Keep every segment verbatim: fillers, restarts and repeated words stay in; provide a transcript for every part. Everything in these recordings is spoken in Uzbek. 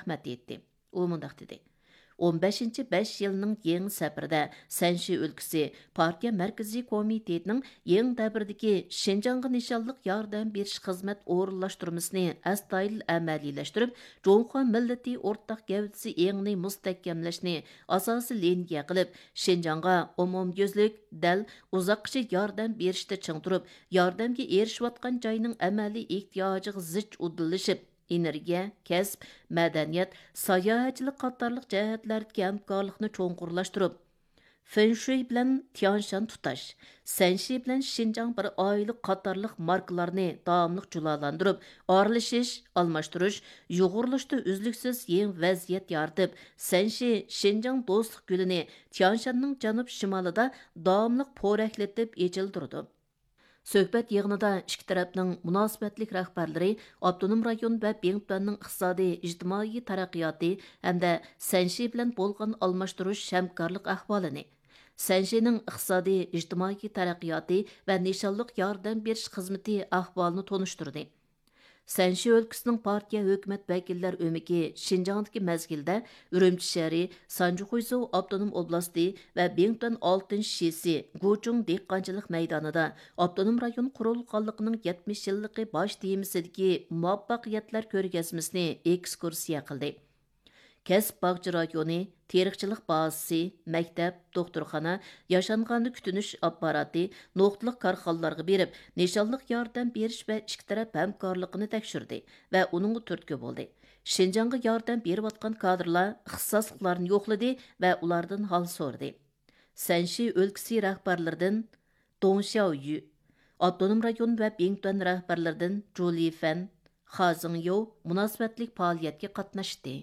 rahmat etdi. U mundaq dedi: o'n beshinchi besh yilning yangi safarda Sanshi өлкىسى partiya markaziy komitetining yangi dabirdagi Şinjanğa nishonliq yordam berish xizmat o'rinlashtirmasini astoydil amaliyleştirib, Жоңхо millati o'rtaq gavdasi engni mustahkamlashni asosiy liniya qilib, Şinjanğa umumyuzlik, dal, uzoqcha yordam berishda ching turib, yordamga erishayotgan joyning amaliy ehtiyojiga zich udillashib, energiya, kasb, madaniyat, sayohatchilik qatorliq jihatlardagi hamkorlikni cho'nqurlashtirib, Fenshui bilan Tianshan tutash, Sanshi bilan Şinjan bir oylik qatorliq markalarni davomli julalantirib, oralashish, almashtirish, yo'g'irlashda uzluksiz yeng vaziyat yaratib, Sanshi Şinjan do'stlik gulini Tianshanning janub shimolida davomli po'raklatib echildirdi. Söhbət yığınında iki tərəfinin münasibətlik rəhbərləri Abdunum rayon və Bingtuanның iqtisadi, ictimai taraqqiyatı hamda Sanshi bilan bo'lgan almashtirish hamkorlik ahvolini, Sanshining iqtisadi, ijtimoiy taraqqiyoti va nishonliq yordam berish xizmati ahvolini tonishtirdi. Sanshi өлкىсінің partiya hökumət vəkillər ömiki Şinjan'daki mezgildə Ürümçi şəhəri, Sanjuxuysu Abdunum oblasti və Bingtuan oltinchi şesi Guchung dehqonchilik meydanida Abdunum rayon qurulğanlığının yetmish yillıqı baş temisidagi muvaffaqiyatlar ko'rgazmasini ekskursiya qildi. Kasb bağçı rayoni, terikçilik bazası, maktab, doktorxana, yaşanğanı kütünüş apparati, noqtliq karxanlarga berib, nishonliq yordam berish va ikki taraf hamkorligini tekshirdi va uning turtki bo'ldi. Şinjanğa yordam berayotgan kadrlar ixtisosliklarini yo'qladi va ulardan hol so'radi. Sanshi өлкىسى rahbarlaridan Dong Xiaoyu, Abdunum rayon va Bingtuan rahbarlaridan Zhu Lifan, Xa Zingyou munosabatlik faoliyatga qatnashdi.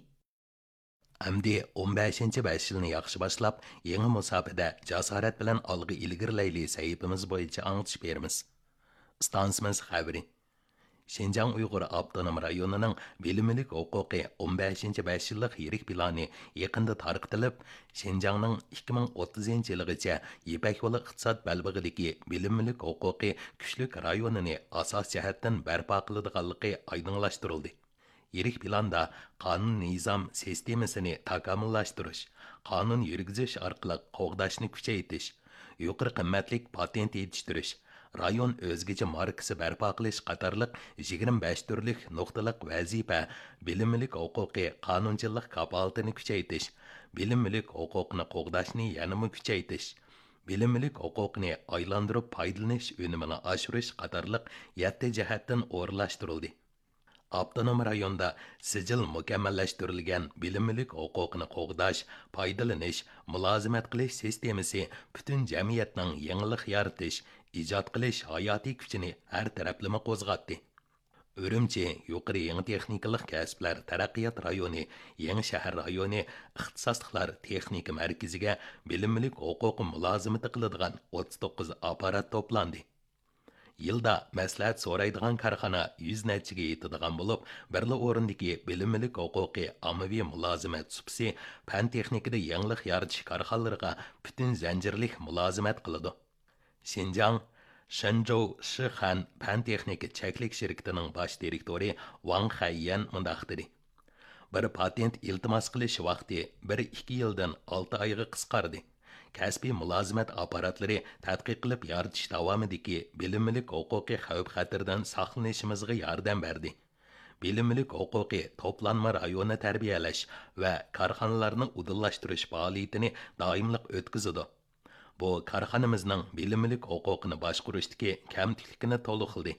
Әмді o'n beshinchi besh yilni yaxshi boshlab, yangi musofada jasorat bilan olg'a ilgirlayli sahifamiz bo'yicha anglitib beramiz. Stansimiz xabari. Şinjan Uyghur Abdunum rayonining bilimlik huquqi o'n beshinchi besh yillik yirik plani yaqinda tarqatilib, Şinjanning ikki ming o'ttizinchi yilgacha Ipak yo'li iqtisod balbig'iligi bilimlik huquqi kuchlik rayonini asos jihatdan barpo qiladiganligi oydinlashtirildi. Yirik planda qonun nizam sistemasini takomillashtirish, qonun yurgizish orqali qo'g'dashni kuchaytirish, yuqori qimmatlik patent yetishtirish, rayon o'zgacha markasi barpo qilish qatorliq yigirma besh turlik nuqtaliq vazifa, bilimlik huquqi qonunchilik kafolatini kuchaytirish, bilimlik huquqini qo'g'dashni yanada kuchaytirish, bilimlik huquqini aylantirib foydalanish unumini oshirish qatorliq yetti jihatdan o'rlashtirildi. Abdunum rayonda sijil mukammallashtirilgan bilimlik huquqini qo'g'dash, foydalanish, mulozimat qilish sistemasi butun jamiyatning yangilik yaratish, ijod qilish hayotiy kuchini har taraflama qo'zg'atdi. Ürümçi, yuqori yangi texnikalik kasblar taraqqiyot rayoni, yangi shahar rayoni, ixtisosliklar texnika markaziga bilimlik huquqi mulozimati qiladigan o'ttiz to'qqiz apparat to'plandi. Yılda məsləhət so'raydigan karxana yuz nechiga yetadigan bo'lib, birli o'rindagi bilimlik huquqi ommaviy mulozimat supsi fan texnikada yangilik yaratish korxonalariga butun zanjirlik mulozimat qiladi. Şinjan Shenzhou Shixan fan texnika cheklik shirkatining bosh direktori Wang Haiyan mundaq dedi: Bir patent iltimos qilish vaqti bir ikki yildan olti oyga qisqardi. Kasbiy mulozimat apparatlari tadqiq qilib yaratish davomidagi bilimlik huquqiy xavf-xatardan saqlanishimizga yordam berdi. Bilimlik huquqi to'planma rayonni tarbiyalash va korxonalarni udillashtirish faoliyatini doimliq o'tkazadi. Bu korxonamizning bilimlik huquqini boshqarishdagi kamtikligini to'liqladi.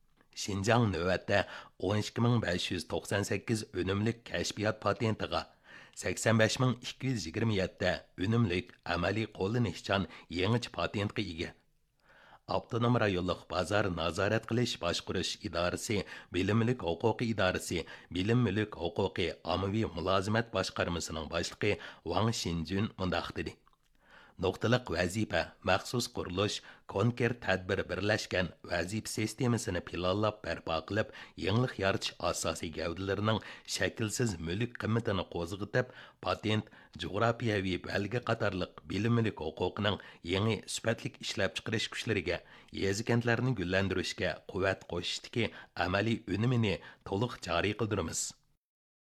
Şinjan navbatda o'n ikki ming besh yuz to'qson sakkiz unumlik kashfiyot patentiga, sakson besh ming ikki yuz yigirma yetti unumlik amaliy qo'llanishchan yangi patentga ega. Abdunum rayonluq bozor nazorat qilish boshqarish idorasi, bilimlik huquqi idorasi, bilimlik huquqi ommaviy mulozimat boshqarmasining boshlig'i Wang Xinjun mundaq dedi: Nuqtaliq vazifa, maxsus qurilish, konker tadbir birlashgan vazifa sistemasini planlab barpo qilib, yangilik yaratish asosiy gavdalarining shaklsiz mulk qimmatini qo'zg'atib, patent, jug'rofiyaviy belgi qatorliq bilimlik huquqining yangi sifatlik ishlab chiqarish kuchlariga, yezikantlarni gullantirishga quvvat qo'shishdagi amaliy unumini to'liq joriy qildiramiz.